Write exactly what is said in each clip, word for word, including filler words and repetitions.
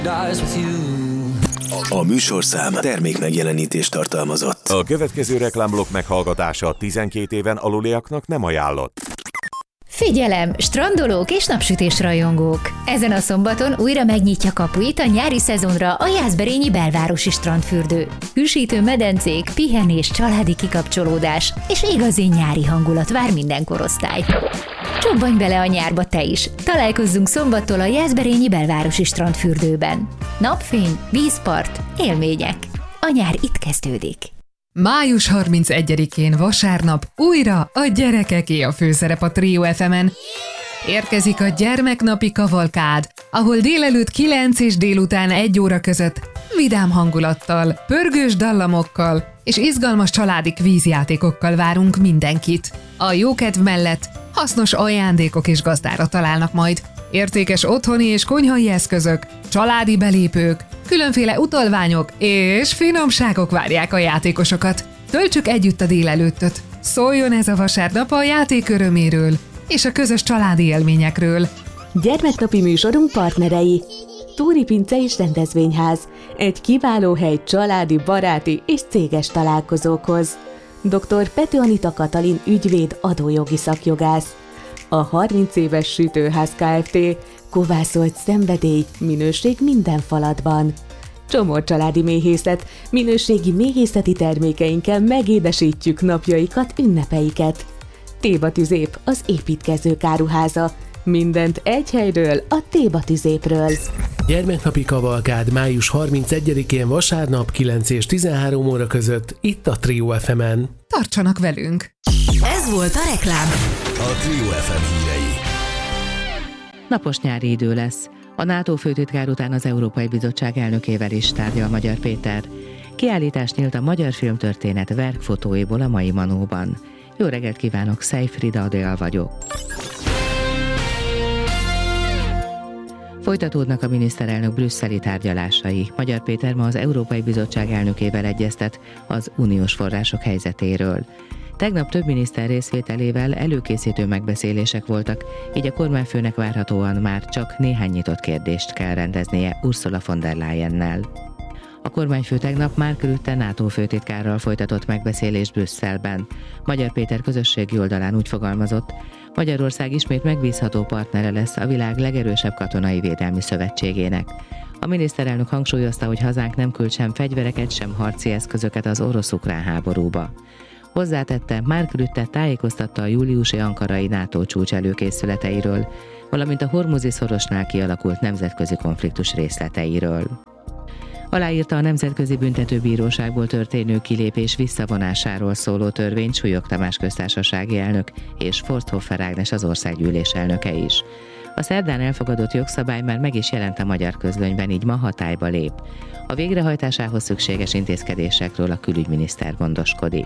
A műsorszám termék megjelenítést tartalmazott. A következő reklámblokk meghallgatása tizenkét éven aluliaknak nem ajánlott. Figyelem, strandolók és napsütésrajongók! Ezen a szombaton újra megnyitja kapuit a nyári szezonra a Jászberényi belvárosi strandfürdő. Hűsítő medencék, pihenés, családi kikapcsolódás és igazi nyári hangulat vár minden korosztályt. Csobbanj bele a nyárba te is! Találkozzunk szombattól a Jászberényi belvárosi strandfürdőben. Napfény, vízpart, élmények. A nyár itt kezdődik. május harmincegyedikén vasárnap újra a gyerekeké a főszerep a Trio ef emen. Érkezik a gyermeknapi kavalkád, ahol délelőtt kilenc és délután egy óra között vidám hangulattal, pörgős dallamokkal és izgalmas családi kvízjátékokkal várunk mindenkit. A jókedv mellett hasznos ajándékok is gazdára találnak majd. Értékes otthoni és konyhai eszközök, családi belépők, különféle utalványok és finomságok várják a játékosokat. Töltsük együtt a délelőttöt. Szóljon ez a vasárnap a játék öröméről és a közös családi élményekről. Gyermeknapi műsorunk partnerei: Túri Pince és Rendezvényház, egy kiváló hely családi, baráti és céges találkozókhoz. doktor Pető Anita Katalin ügyvéd, adójogi szakjogász. A harminc éves Sütőház Kft. Kovászolt szenvedély, minőség minden falatban. Csomor családi méhészet, minőségi méhészeti termékeinkkel megédesítjük napjaikat, ünnepeiket. Téba Tüzép, az építkezők áruháza. Mindent egy helyről, a Téba Tüzépről. Gyermeknapi kavalkád május harmincegyedikén vasárnap kilenc és tizenhárom óra között itt a Trio ef emen. Tartsanak velünk! Ez volt a reklám. A Trio ef em hírei. Napos nyári idő lesz. A NATO főtitkár után az Európai Bizottság elnökével is tárgyal Magyar Péter. Kiállítás nyílt a magyar filmtörténet verkfotóiból a mai Manóban. Jó reggelt kívánok, Szejfrida Adél vagyok. Folytatódnak a miniszterelnök brüsszeli tárgyalásai. Magyar Péter ma az Európai Bizottság elnökével egyeztet az uniós források helyzetéről. Tegnap több miniszter részvételével előkészítő megbeszélések voltak, így a kormányfőnek várhatóan már csak néhány nyitott kérdést kell rendeznie Ursula von der Leyennel. A kormányfő tegnap Mark Rutte NATO főtitkárral folytatott megbeszélést Brüsszelben. Magyar Péter közösségi oldalán úgy fogalmazott, Magyarország ismét megbízható partnere lesz a világ legerősebb katonai védelmi szövetségének. A miniszterelnök hangsúlyozta, hogy hazánk nem küld sem fegyvereket, sem harci eszközöket az orosz-ukrán háborúba. Hozzátette, Mark Rutte tájékoztatta a júliusi ankarai NATO csúcs előkészületeiről, valamint a hormuzi szorosnál kialakult nemzetközi konfliktus részleteiről. Aláírta a Nemzetközi Büntetőbíróságból történő kilépés visszavonásáról szóló törvényt Súlyog Tamás köztársasági elnök és Forsthoffer Ágnes az országgyűlés elnöke is. A szerdán elfogadott jogszabály már meg is jelent a magyar közlönyben, így ma hatályba lép. A végrehajtásához szükséges intézkedésekről a külügyminiszter gondoskodik.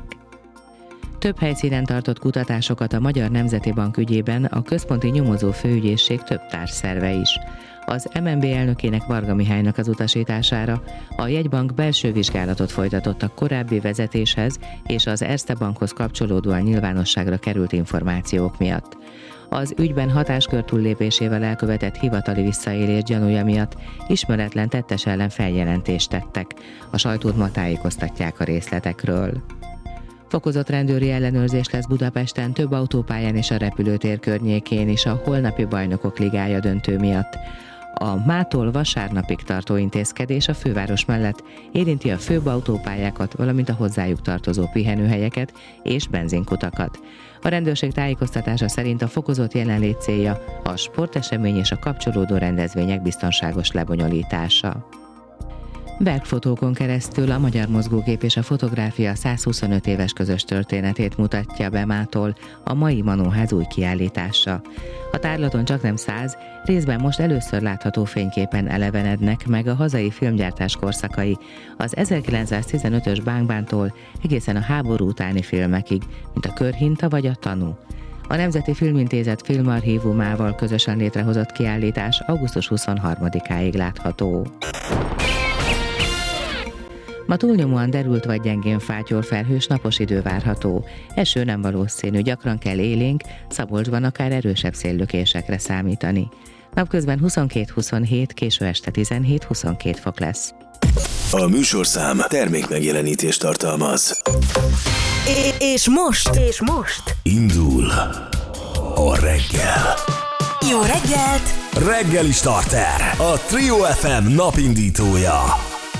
Több helyszínen tartott kutatásokat a Magyar Nemzeti Bank ügyében a Központi Nyomozó Főügyészség több társszerve is. Az em en bé elnökének, Varga Mihálynak az utasítására a jegybank belső vizsgálatot folytatott a korábbi vezetéshez és az Erste Bankhoz kapcsolódóan nyilvánosságra került információk miatt. Az ügyben hatáskör túllépésével elkövetett hivatali visszaélés gyanúja miatt ismeretlen tettes ellen feljelentést tettek. A sajtót ma tájékoztatják a részletekről. Fokozott rendőri ellenőrzés lesz Budapesten, több autópályán és a repülőtér környékén is a holnapi Bajnokok Ligája döntő miatt. A mától vasárnapig tartó intézkedés a főváros mellett érinti a főbb autópályákat, valamint a hozzájuk tartozó pihenőhelyeket és benzinkutakat. A rendőrség tájékoztatása szerint a fokozott jelenlét célja a sportesemény és a kapcsolódó rendezvények biztonságos lebonyolítása. Verkfotókon keresztül a Magyar Mozgókép és a Fotográfia százhuszonöt éves közös történetét mutatja be mától a mai Manóház új kiállítása. A tárlaton csaknem száz, részben most először látható fényképen elevenednek meg a hazai filmgyártás korszakai, az ezerkilencszáztizenötös Bángbántól egészen a háború utáni filmekig, mint a Körhinta vagy a Tanú. A Nemzeti Filmintézet filmarchívumával közösen létrehozott kiállítás augusztus huszonharmadikáig látható. Ma túlnyomóan derült vagy gyengén fátyol, felhős, napos idő várható. Eső nem valószínű, gyakran kell élénk, Szabolcsban akár erősebb széllökésekre számítani. Napközben huszonkettő huszonhét, késő este tizenhét-huszonkettő fok lesz. A műsorszám termék megjelenítést tartalmaz. És most, és most Indul a reggel. Jó reggelt! Reggeli starter, a Trio ef em napindítója.